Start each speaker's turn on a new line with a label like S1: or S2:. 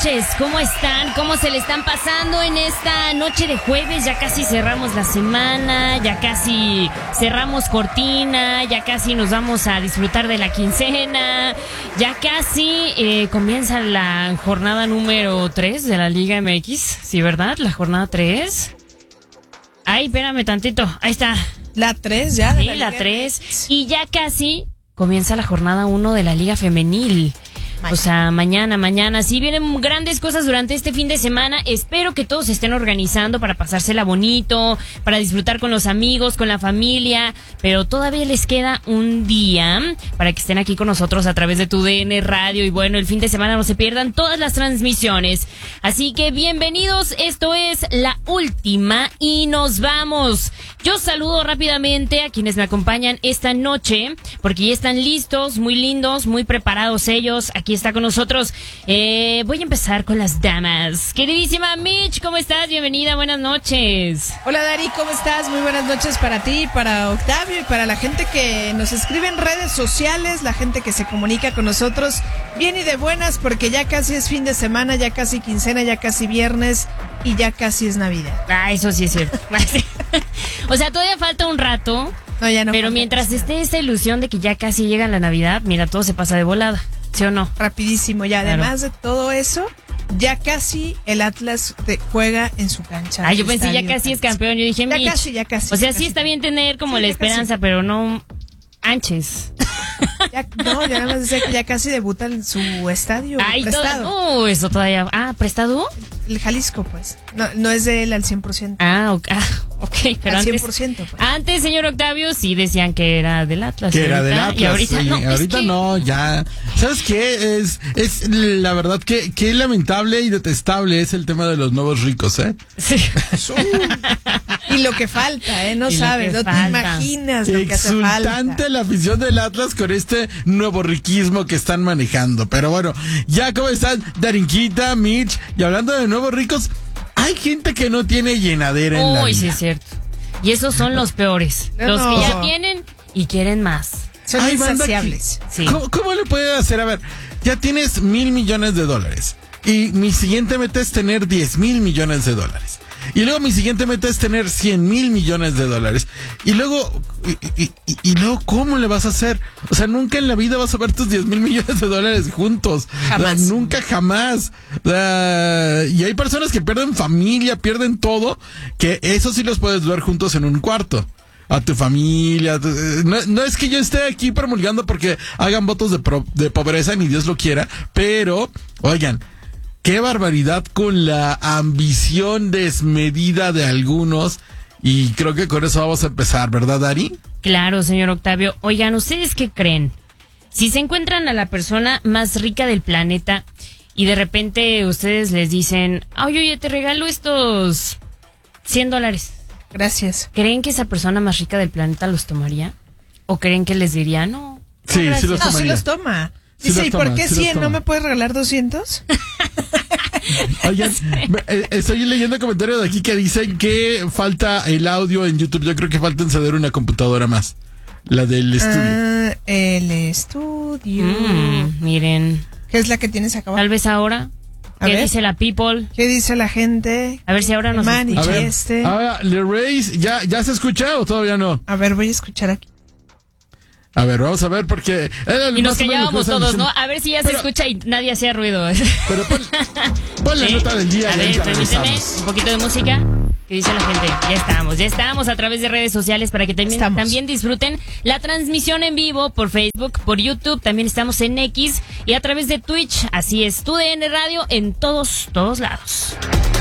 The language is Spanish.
S1: noches. ¿Cómo están? ¿Cómo se le están pasando en esta noche de jueves? Ya casi cerramos la semana, ya casi cerramos cortina, ya casi nos vamos a disfrutar de la quincena, ya casi comienza la jornada número 3 de la Liga MX, ¿sí, verdad? La jornada 3. Ay, espérame tantito, ahí está.
S2: La 3 ya.
S1: Sí, la 3. Y ya casi comienza la jornada 1 de la Liga Femenil. O sea, mañana. Sí, vienen grandes cosas durante este fin de semana. Espero que todos se estén organizando para pasársela bonito, para disfrutar con los amigos, con la familia. Pero todavía les queda un día para que estén aquí con nosotros a través de TUDN Radio. Y bueno, el fin de semana no se pierdan todas las transmisiones. Así que bienvenidos, esto es La Última y nos vamos. Yo saludo rápidamente a quienes me acompañan esta noche, porque ya están listos, muy lindos, muy preparados ellos. Aquí está con nosotros. Voy a empezar con las damas. Queridísima Mitch, ¿cómo estás? Bienvenida, buenas noches.
S2: Hola Dari, ¿cómo estás? Muy buenas noches para ti, para Octavio y para la gente que nos escribe en redes sociales, la gente que se comunica con nosotros bien y de buenas, porque ya casi es fin de semana, ya casi quincena, ya casi viernes y ya casi es Navidad.
S1: Ah, eso sí es cierto. O sea, todavía falta un rato.
S2: No, ya no.
S1: Pero mientras esté esta ilusión de que ya casi llega la Navidad, mira, todo se pasa de volada. ¿Sí o no?
S2: Rapidísimo, ya
S1: Claro.
S2: además de todo eso, ya casi el Atlas juega en su cancha.
S1: Ah, yo pensé ya casi es campeón. Yo dije,
S2: Ya
S1: Mitch.
S2: casi.
S1: O sea,
S2: ya
S1: sí
S2: casi.
S1: está bien tener como
S2: Sí,
S1: la
S2: ya
S1: esperanza,
S2: casi.
S1: pero no anches.
S2: Ya nada más decía que ya casi debuta en su estadio prestado.
S1: Eso todavía. Ah, ¿prestado?
S2: El Jalisco, pues. No es de él al 100%.
S1: Ok, pero
S2: Al
S1: antes,
S2: 100%, pues.
S1: antes, señor Octavio, sí decían que era del Atlas.
S3: Que era del
S1: ahorita-
S3: Atlas.
S1: Y ahorita
S3: sí,
S1: no. es
S3: ahorita
S1: que-
S3: no, ya. ¿Sabes qué? Es la verdad que qué lamentable y detestable es el tema de los nuevos ricos, ¿eh?
S1: Sí.
S2: Y lo que falta, no
S1: Y lo
S2: sabes,
S1: que
S2: no
S1: falta.
S2: te imaginas lo que hace
S3: Exultante
S2: falta.
S3: la afición del Atlas con este nuevo riquismo que están manejando. Pero bueno, ya cómo están Darinquita, Mitch, y hablando de nuevos ricos, hay gente que no tiene llenadera en la
S1: Uy,
S3: vida.
S1: sí es cierto. Y esos son los peores.
S2: No.
S1: Los que ya tienen y quieren más.
S2: Son
S3: Hay banda
S2: insaciables.
S1: Sí.
S3: ¿Cómo le puede hacer? A ver, ya tienes $1,000 millones. Y mi siguiente meta es tener $10,000 millones. Y luego mi siguiente meta es tener $100,000 millones. Y luego, y luego, ¿cómo le vas a hacer? O sea, nunca en la vida vas a ver tus $10,000 millones juntos.
S2: Jamás.
S3: O sea, nunca, jamás. O sea, y hay personas que pierden familia, pierden todo, que eso sí los puedes ver juntos en un cuarto. A tu familia. No es que yo esté aquí promulgando porque hagan votos de pobreza, ni Dios lo quiera, pero, oigan, qué barbaridad con la ambición desmedida de algunos. Y creo que con eso vamos a empezar, ¿verdad, Dari?
S1: Claro, señor Octavio. Oigan, ¿ustedes qué creen? Si se encuentran a la persona más rica del planeta y de repente ustedes les dicen, oye, te regalo estos $100.
S2: Gracias.
S1: ¿Creen que esa persona más rica del planeta los tomaría? ¿O creen que les diría, no?
S3: Sí,
S1: gracias?
S3: sí los
S2: No, sí
S3: tomaría.
S2: los toma.
S3: Sí
S2: Dice,
S3: los
S2: ¿y por
S3: toma,
S2: qué
S3: sí los
S2: 100? ¿No
S3: toma.
S2: me puedes regalar 200?
S3: Oigan, estoy leyendo comentarios de aquí que dicen que falta el audio en YouTube. Yo creo que falta encender una computadora más. La del estudio.
S2: El estudio.
S1: Miren,
S2: ¿Qué es la que tienes acá abajo?
S1: tal vez ahora.
S2: A
S1: ¿Qué
S2: ver.
S1: dice la people?
S2: ¿Qué dice la gente?
S1: A ver si ahora nos
S2: Manny,
S3: A
S1: escuchan.
S3: ver, ahora, Le Race, ¿ya se escucha o todavía no?
S2: A ver, voy a escuchar aquí.
S3: A ver, vamos a ver porque...
S1: Y nos callábamos todos, ¿no? A ver si ya se
S3: Pero-
S1: escucha y nadie hacía ruido.
S3: Pero pon la
S1: ¿Sí?
S3: nota del día.
S1: A
S3: y
S1: ver,
S3: ahorita
S1: permíteme
S3: regresamos.
S1: un poquito de música. ¿Qué dice la gente? Ya estamos a través de redes sociales para que también disfruten la transmisión en vivo por Facebook, por YouTube, también estamos en X y a través de Twitch. Así es, TUDN Radio en todos lados.